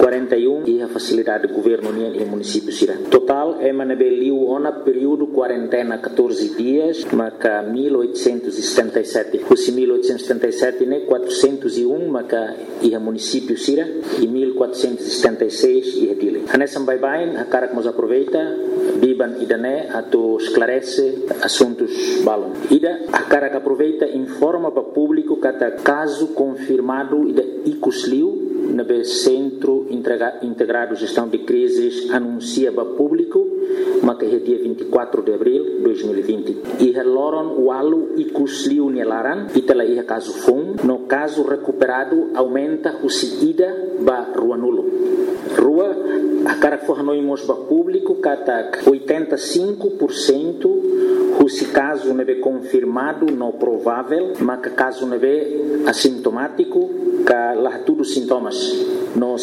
41 e a facilidade do governo e município Sira. Total é manabeliu ona período quarentena 14 dias, maca 1877. Fosse 1877 né 401 maca e a município Sira e 1476 e a dile. Anessa bye a cara que nos aproveita biban idane ato esclarece assuntos balon. Ida a cara que aproveita informa para o público cada caso confirmado ida icusliu no Centro Integrado de Gestão de Crises anuncia para o público mas que é dia 24 de abril de 2020 e loron o alu icusliu nelaran e tela ia caso fom no caso recuperado aumenta o ida ba rua nulo rua a cara que fornoimos para o público cada 85% se caso neve confirmado não provável, mas que caso neve assintomático, que lá tudo sintomas. No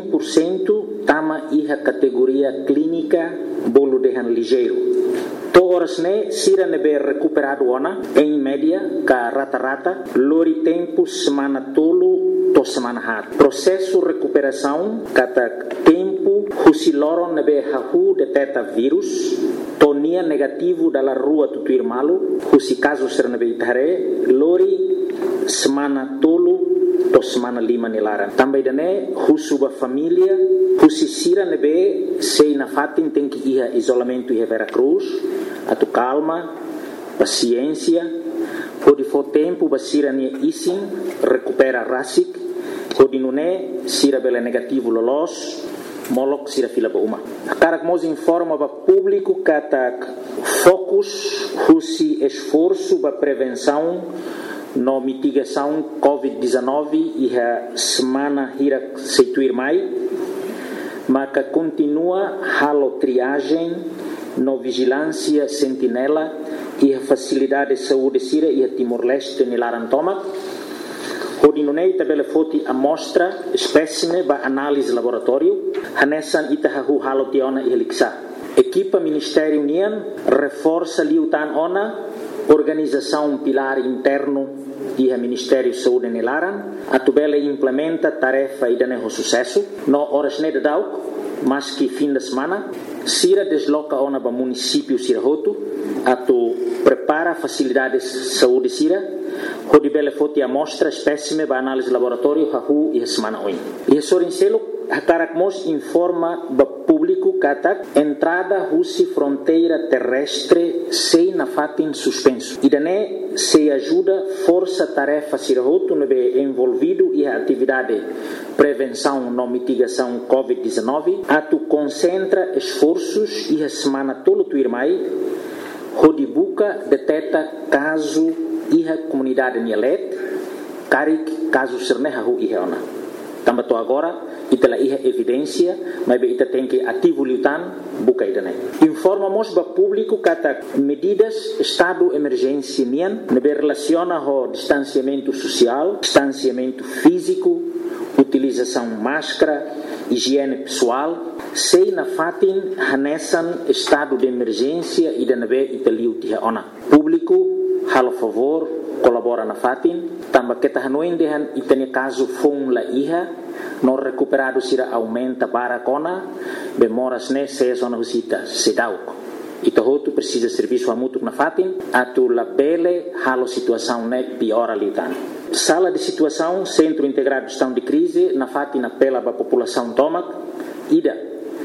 100% tama a categoria clínica bolo de ligeiro. Todas ne sira neve recuperado ona em média ka rata lori tempo semana tolo to semana hat. Processo recuperação kata tempo husi loron neve hahu detecta vírus tonia negativo dalla rua tutuir malu husi caso ser neve itare lori semana tolo to semana lima nilaran. Também dane husuba família husi sira neve sei na fatin tem que ir isolamento e Vera Cruz atu calma, paciência, pode for tempo basira nia isin recupera rasik, pode nune sira bela negativo lolos, molok sira fila ba uma. Cara que nos informa para público kata focus husi esforço para prevenção no mitigação COVID-19 e a semana hira seituir mai, mas que continua halo triagem no vigilância sentinela e a facilidade de saúde sira e a Timor-Leste nilaran toma. Hodinunei tabela foti amostra espécime ba análise laboratório hanesan itahahu halo tiona e heliksa. Equipa Ministério União reforça liutan ona organização pilar interno e a Ministério de Saúde nilaran atubela implementa tarefa e daneho sucesso no horas ne dadau mas que fim de semana Sira desloca ona para município Sirahoto atu prepara facilidades de saúde Sira hodi bele foti amostra espécime para análise laboratório hahu e a semana oin e sorincelo Hakarakmos informa para público kata entrada husi fronteira terrestre sei na fatin suspenso e dane se ajuda força tarefa Sirahoto nebe envolvido e a atividade prevenção no mitigação COVID-19 atu concentra esforços e a semana tolo tuirmai hodibuka deteta caso e a comunidade nielet karik caso serneha hu iheona tambato agora itala iha evidência mas be ita tem que ativo liutan buka idane informamos para público kata medidas estado emergência nian nebe relaciona ho distanciamento social distanciamento físico utilização máscara higiene pessoal sei na fatin hanesan estado de emergência e da nebe italiu tiha ona público halo favor colabora na fatin tamba kita hanuin dehan itane caso fong la iha no recuperado sira aumenta barakona bemoras ne se zona husita sedauk itohotu precisa serviço amutuk na fatin atu la bele halo situação ne piora liutan sala de situação centro integrado de gestão de crise na fatin apela para a população tomak ida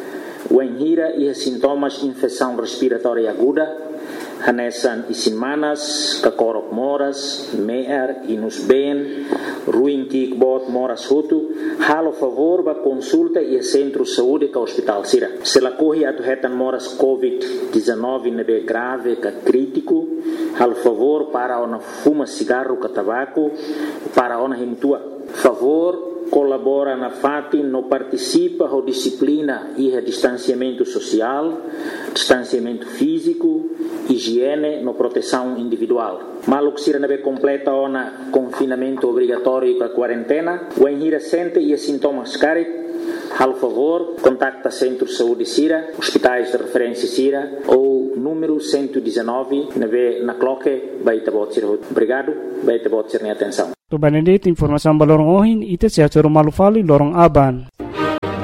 wenhira e sintomas infecção respiratória aguda hanesan isin manas, kakorok moras, meer, inus ben, ruim kikbot moras hutu, halo favor ba consulta e centro saúde ka hospital sira. Se la corre atu hetan moras COVID-19 nebe grave ka crítico, halo favor para ona fuma cigarro ka tabaco, para ona himtua. Favor colabora na fatin no participa ho disciplina e distanciamento social, distanciamento físico, higiene no proteção individual. Maluk sira nebe completa ona confinamento obrigatório com a quarentena, o enhira sente e sintomas carit, hal favor, contacta Centro de Saúde Sira, hospitais de referência Sira ou número 119 nebe na cloque baita bot sira. Obrigado, baita bot sira atenção. To banedit informação balorong ohin ite sa turo malufali lorong aban.